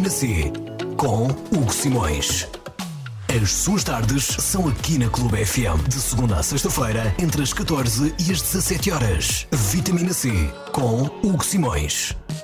Vitamina C com Hugo Simões. As suas tardes são aqui na Clube FM, de segunda a sexta-feira, entre as 14 e as 17 horas. Vitamina C com Hugo Simões.